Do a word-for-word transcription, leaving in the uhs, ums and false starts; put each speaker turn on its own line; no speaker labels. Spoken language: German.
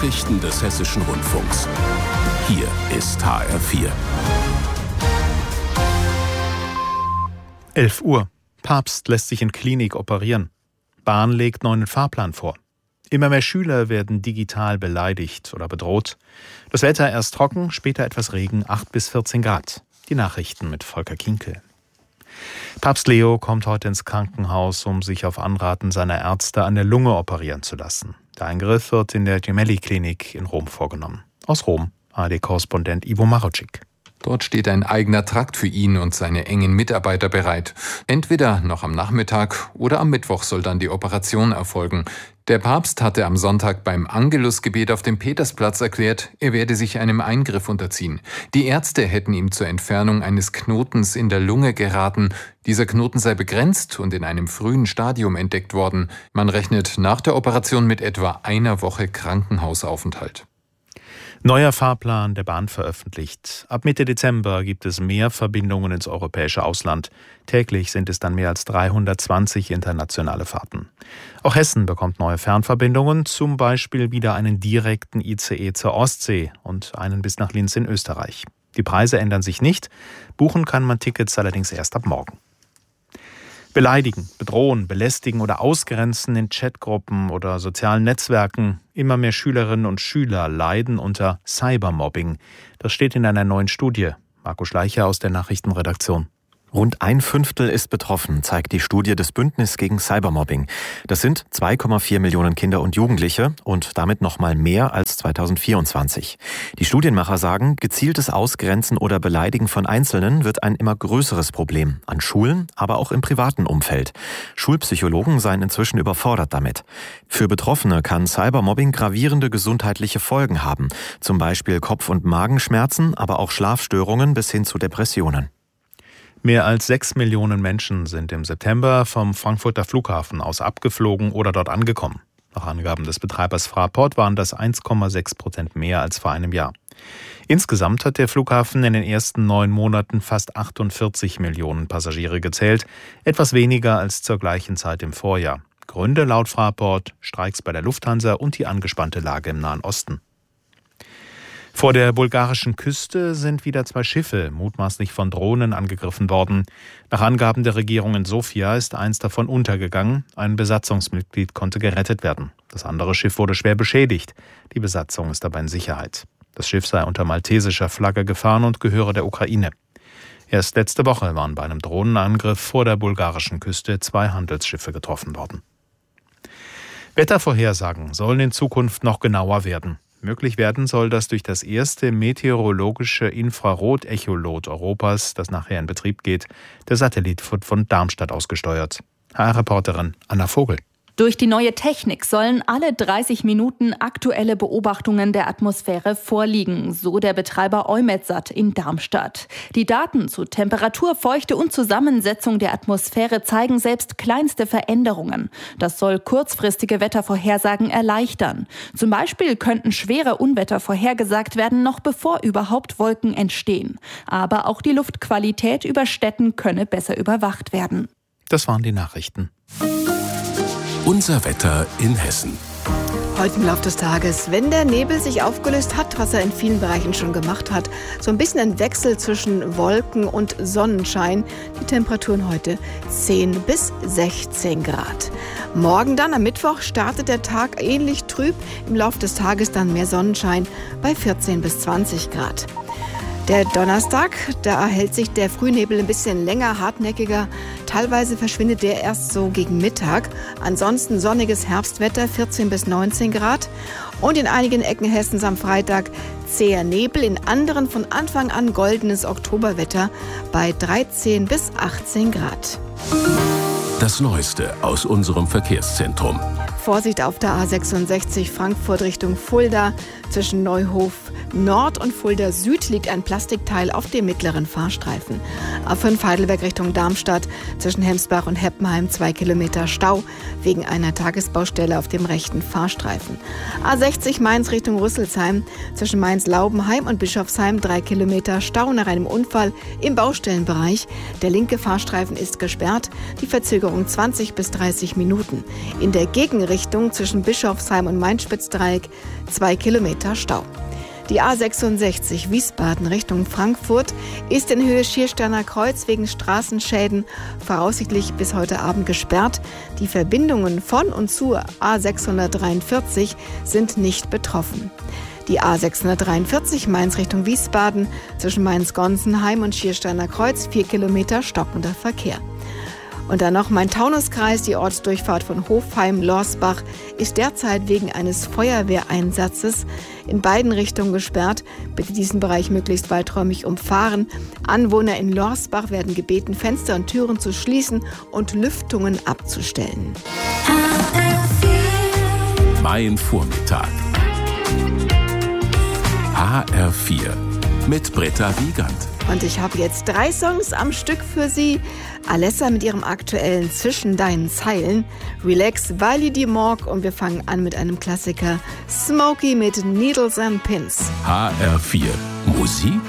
Nachrichten des Hessischen Rundfunks. Hier ist H R vier.
elf Uhr. Papst lässt sich in Klinik operieren. Bahn legt neuen Fahrplan vor. Immer mehr Schüler werden digital beleidigt oder bedroht. Das Wetter erst trocken, später etwas Regen, acht bis vierzehn Grad. Die Nachrichten mit Volker Kinkel. Papst Leo kommt heute ins Krankenhaus, um sich auf Anraten seiner Ärzte an der Lunge operieren zu lassen. Der Eingriff wird in der Gemelli-Klinik in Rom vorgenommen. Aus Rom, A R D-Korrespondent Ivo Marocik.
Dort steht ein eigener Trakt für ihn und seine engen Mitarbeiter bereit. Entweder noch am Nachmittag oder am Mittwoch soll dann die Operation erfolgen. Der Papst hatte am Sonntag beim Angelusgebet auf dem Petersplatz erklärt, er werde sich einem Eingriff unterziehen. Die Ärzte hätten ihm zur Entfernung eines Knotens in der Lunge geraten. Dieser Knoten sei begrenzt und in einem frühen Stadium entdeckt worden. Man rechnet nach der Operation mit etwa einer Woche Krankenhausaufenthalt.
Neuer Fahrplan der Bahn veröffentlicht. Ab Mitte Dezember gibt es mehr Verbindungen ins europäische Ausland. Täglich sind es dann mehr als dreihundertzwanzig internationale Fahrten. Auch Hessen bekommt neue Fernverbindungen, zum Beispiel wieder einen direkten I C E zur Ostsee und einen bis nach Linz in Österreich. Die Preise ändern sich nicht, buchen kann man Tickets allerdings erst ab morgen. Beleidigen, bedrohen, belästigen oder ausgrenzen in Chatgruppen oder sozialen Netzwerken. Immer mehr Schülerinnen und Schüler leiden unter Cybermobbing. Das steht in einer neuen Studie. Marco Schleicher aus der Nachrichtenredaktion.
Rund ein Fünftel ist betroffen, zeigt die Studie des Bündnis gegen Cybermobbing. Das sind zwei Komma vier Millionen Kinder und Jugendliche und damit noch mal mehr als zweitausendvierundzwanzig. Die Studienmacher sagen, gezieltes Ausgrenzen oder Beleidigen von Einzelnen wird ein immer größeres Problem. An Schulen, aber auch im privaten Umfeld. Schulpsychologen seien inzwischen überfordert damit. Für Betroffene kann Cybermobbing gravierende gesundheitliche Folgen haben. Zum Beispiel Kopf- und Magenschmerzen, aber auch Schlafstörungen bis hin zu Depressionen.
Mehr als sechs Millionen Menschen sind im September vom Frankfurter Flughafen aus abgeflogen oder dort angekommen. Nach Angaben des Betreibers Fraport waren das eins Komma sechs Prozent mehr als vor einem Jahr. Insgesamt hat der Flughafen in den ersten neun Monaten fast achtundvierzig Millionen Passagiere gezählt, etwas weniger als zur gleichen Zeit im Vorjahr. Gründe laut Fraport Streiks bei der Lufthansa und die angespannte Lage im Nahen Osten. Vor der bulgarischen Küste sind wieder zwei Schiffe mutmaßlich von Drohnen angegriffen worden. Nach Angaben der Regierung in Sofia ist eins davon untergegangen. Ein Besatzungsmitglied konnte gerettet werden. Das andere Schiff wurde schwer beschädigt. Die Besatzung ist aber in Sicherheit. Das Schiff sei unter maltesischer Flagge gefahren und gehöre der Ukraine. Erst letzte Woche waren bei einem Drohnenangriff vor der bulgarischen Küste zwei Handelsschiffe getroffen worden. Wettervorhersagen sollen in Zukunft noch genauer werden. Möglich werden soll das durch das erste meteorologische Infrarot-Echolot Europas, das nachher in Betrieb geht. Der Satellit wird von Darmstadt ausgesteuert. H R-Reporterin Anna Vogel.
Durch die neue Technik sollen alle dreißig Minuten aktuelle Beobachtungen der Atmosphäre vorliegen, so der Betreiber EUMETSAT in Darmstadt. Die Daten zu Temperatur, Feuchte und Zusammensetzung der Atmosphäre zeigen selbst kleinste Veränderungen. Das soll kurzfristige Wettervorhersagen erleichtern. Zum Beispiel könnten schwere Unwetter vorhergesagt werden, noch bevor überhaupt Wolken entstehen. Aber auch die Luftqualität über Städten könne besser überwacht werden.
Das waren die Nachrichten.
Unser Wetter in Hessen.
Heute im Laufe des Tages, wenn der Nebel sich aufgelöst hat, was er in vielen Bereichen schon gemacht hat, so ein bisschen ein Wechsel zwischen Wolken und Sonnenschein. Die Temperaturen heute zehn bis sechzehn Grad. Morgen dann am Mittwoch startet der Tag ähnlich trüb. Im Laufe des Tages dann mehr Sonnenschein bei vierzehn bis zwanzig Grad. Der Donnerstag, da erhält sich der Frühnebel ein bisschen länger, hartnäckiger. Teilweise verschwindet der erst so gegen Mittag. Ansonsten sonniges Herbstwetter, vierzehn bis neunzehn Grad. Und in einigen Ecken Hessens am Freitag zäher Nebel, in anderen von Anfang an goldenes Oktoberwetter bei dreizehn bis achtzehn Grad.
Das Neueste aus unserem Verkehrszentrum.
Vorsicht auf der A sechsundsechzig Frankfurt Richtung Fulda. Zwischen Neuhof Nord und Fulda Süd liegt ein Plastikteil auf dem mittleren Fahrstreifen. A fünf Heidelberg Richtung Darmstadt. Zwischen Hemsbach und Heppenheim zwei Kilometer Stau wegen einer Tagesbaustelle auf dem rechten Fahrstreifen. A sechzig Mainz Richtung Rüsselsheim. Zwischen Mainz-Laubenheim und Bischofsheim drei Kilometer Stau nach einem Unfall im Baustellenbereich. Der linke Fahrstreifen ist gesperrt. Die Verzögerung zwanzig bis dreißig Minuten. In der Gegenrichtung Richtung zwischen Bischofsheim und Main-Spitz-Dreieck zwei Kilometer Stau. Die A sechsundsechzig Wiesbaden Richtung Frankfurt ist in Höhe Schiersteiner Kreuz wegen Straßenschäden voraussichtlich bis heute Abend gesperrt. Die Verbindungen von und zur A sechshundertdreiundvierzig sind nicht betroffen. Die A sechshundertdreiundvierzig Mainz Richtung Wiesbaden zwischen Mainz-Gonsenheim und Schiersteiner Kreuz vier Kilometer stockender Verkehr. Und dann noch Main-Taunus-Kreis, die Ortsdurchfahrt von Hofheim-Lorsbach ist derzeit wegen eines Feuerwehreinsatzes in beiden Richtungen gesperrt. Bitte diesen Bereich möglichst weiträumig umfahren. Anwohner in Lorsbach werden gebeten, Fenster und Türen zu schließen und Lüftungen abzustellen.
Mein Vormittag. H R vier mit Britta Wiegand.
Und ich habe jetzt drei Songs am Stück für Sie. Alessa mit ihrem aktuellen Zwischen deinen Zeilen, Relax, Wally die Morg und wir fangen an mit einem Klassiker, Smokey mit Needles and Pins.
H R vier Musik